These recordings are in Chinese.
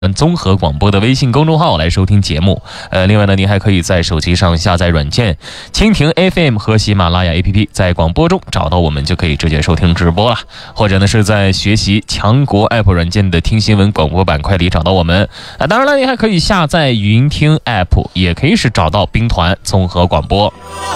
综合广播的微信公众号来收听节目。另外呢，您还可以在手机上下载软件蜻蜓 FM 和喜马拉雅 APP， 在广播中找到我们就可以直接收听直播了。或者呢是在学习强国 App 软件的听新闻广播板块里找到我们。当然了，你还可以下载云听 App， 也可以是找到兵团综合广播。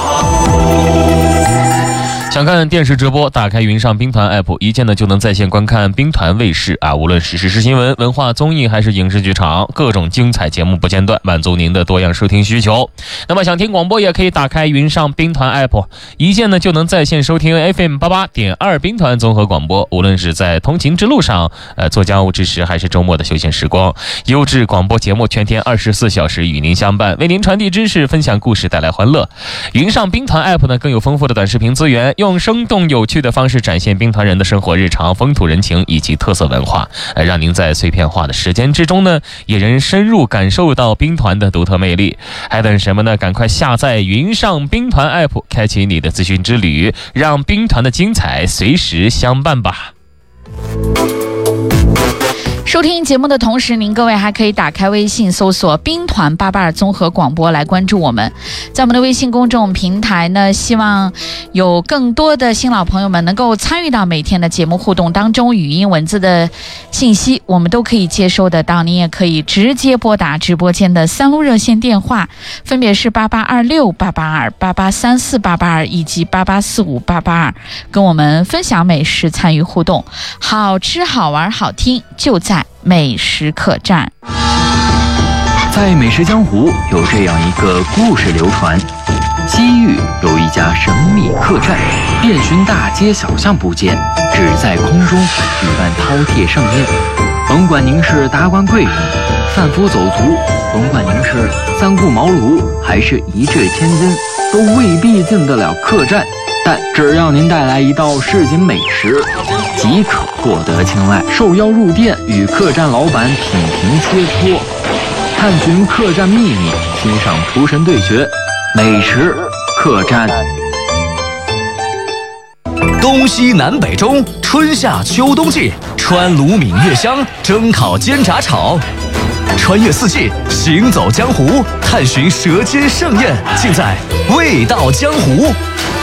想看电视直播，打开云上兵团 App， 一键呢就能在线观看兵团卫视无论是时事新闻、文化综艺还是影视剧场，各种精彩节目不间断，满足您的多样收听需求。那么想听广播也可以打开云上兵团 App， 一键呢就能在线收听 FM88.2 兵团综合广播，无论是在通勤之路上、做家务之时，还是周末的休闲时光，优质广播节目全天24小时与您相伴，为您传递知识，分享故事，带来欢乐。云上兵团 App 呢更有丰富的短视频资源，用生动有趣的方式展现兵团人的生活日常、风土人情以及特色文化，让您在碎片化的时间之中呢，也能深入感受到兵团的独特魅力。还等什么呢？赶快下载云上兵团 App， 开启你的资讯之旅，让兵团的精彩随时相伴吧。 收听节目的同时，您各位还可以打开微信搜索兵团882综合广播来关注我们。在我们的微信公众平台呢，希望有更多的新老朋友们能够参与到每天的节目互动当中，语音文字的信息我们都可以接收得到。您也可以直接拨打直播间的3路热线电话，分别是8826、882、8834、882以及8845、882，跟我们分享美食，参与互动。好吃好玩好听，就在美食客栈。 在美食江湖有这样一个故事流传，西域有一家神秘客栈，遍寻大街小巷不见，只在空中举办饕餮盛宴。甭管您是达官贵人、贩夫走卒，甭管您是三顾茅庐还是一掷千金，都未必进得了客栈。但只要您带来一道市井美食，即可获得青睐。受邀入店，与客栈老板品评切磋，探寻客栈秘密，欣赏厨神对决。美食客栈， 东西南北中，春夏秋冬季，川鲁闽粤湘，蒸烤煎炸炒，穿越四季，行走江湖，探寻舌尖盛宴，尽在味道江湖。